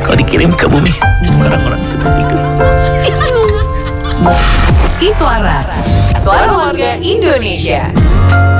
kau dikirim ke bumi orang-orang seperti itu. Iswara, Suara Warga Indonesia.